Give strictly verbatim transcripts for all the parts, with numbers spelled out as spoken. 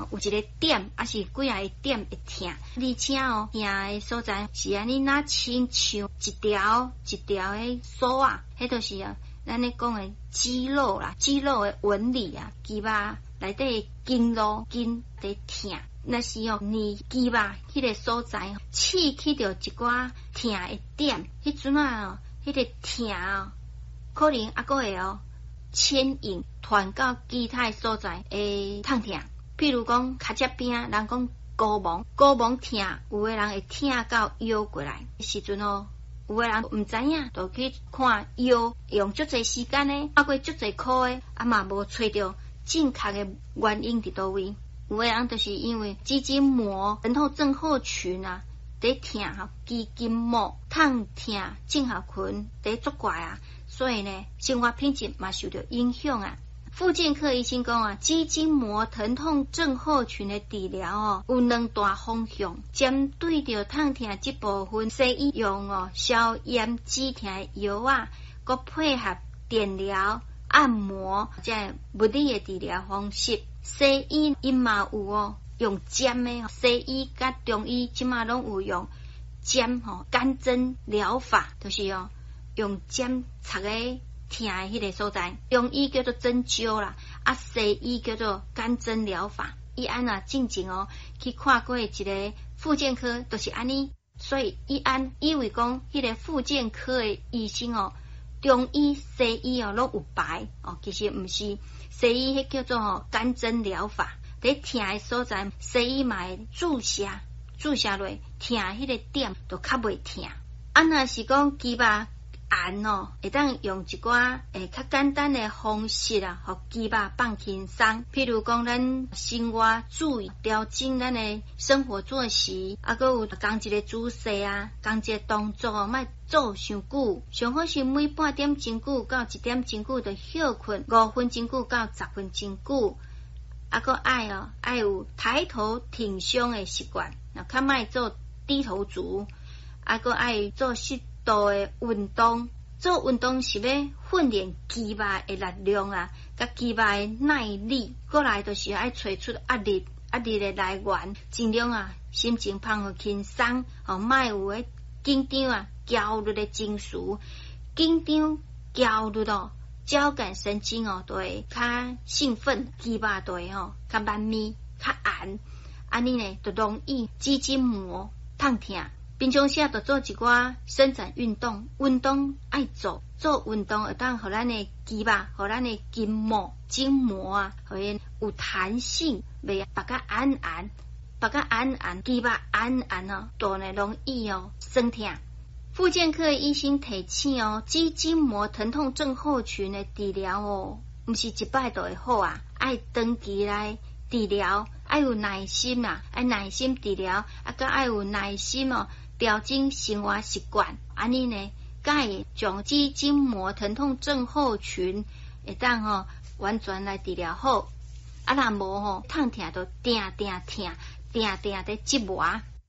有一个点，还是几啊个点会痛，而且哦，痛的所在是安尼那亲像一条一条的锁啊，迄就是啊，咱咧讲的肌肉啦，肌肉的纹理啊，肌肉内底的筋络筋在痛。若是哦，你肌肉迄个所在刺激到一寡痛的点，迄阵啊哦，迄个痛哦，可能还阁会哦牵引传到其他所在会痛痛。譬如讲脚趾边，人讲膏肓，膏肓痛，有的人会痛到腰过来时阵哦，有的人毋知影，就去看腰，用足侪时间呢，花过足侪箍的，啊嘛无找到正确的原因伫倒位。有的人就是因为肌筋膜疼痛症候群啊，在痛吼，肌筋膜痛痛症候群在作怪啊，所以呢，生活品质嘛受到影响啊。复健科医生讲啊，肌筋膜疼痛症候群的治疗哦，有两大方向，针对着痛痛这部分，西医用哦消炎止痛的药啊，佮配合电疗、按摩这物理的治疗方式。西医伊嘛有哦，用针的，西医甲中医即马拢有用针吼，干针疗法，就是哦用针插个痛的迄个所在，中医叫做针灸啦，啊西医叫做干针疗法。伊安啊进前哦去看过一个复健科，就是安尼，所以伊安以为讲迄个复健科的医生哦，中医西医哦拢有排哦，其实毋是。西医迄叫做吼干针疗法，在痛的所在，西医嘛会注射，注射落痛迄个点就较袂痛。啊，若是讲肌肉按哦，会当用一寡诶较简单的方式啊，互肌肉放轻松。譬如讲，咱生活注意调整咱的生活作息，啊，佮有讲一个姿势啊，讲一个动作哦，莫做伤久，上好是每半点钟久到一点钟久就休困，五分钟久到十分钟久。啊，佮爱哦，爱有抬头挺胸的习惯，那较莫做低头族。啊，佮爱做适度的运动。做运动是要训练肌肉的力量啊，甲肌肉的耐力。过来就是爱找出压力，压力的来源，尽量啊心情放互轻松，吼莫有诶紧张啊、焦虑的情绪，紧张、焦虑咯，交感神经哦都会较兴奋，肌肉都会吼较慢咪、较硬，安尼呢就容易肌筋膜痛痛。平常时就做一寡伸展运动，运动爱做，做运动会当互咱的肌肉、互咱的筋膜、筋膜啊，互因有弹性，袂白甲硬硬，白甲硬硬，肌肉硬硬哦，都呢容易哦酸痛。复健科医生提醒哦，肌筋膜疼痛症候群的治疗哦，毋是一摆就会好啊，爱长期来治疗，爱有耐心啊，爱耐心治疗，啊，佮爱有耐心哦。调整生活习惯，安尼呢，才会将肌筋膜疼痛症候群会当吼完全来治疗好。啊，若无吼，痛痛就定定痛，定定在折磨。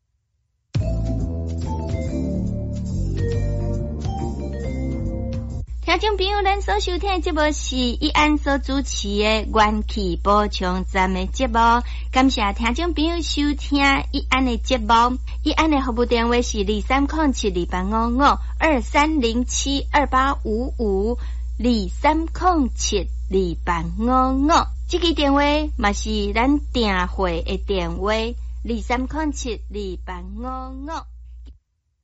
听众朋友，咱所收听的节目是依安所主持的元气补充站的节目，感谢听众朋友收听依安的节目。依安的服务电话是二三零七二八五五二三零七二八五五二三零七二八五五，这个电话嘛是咱订货的电话二三零七二八五五。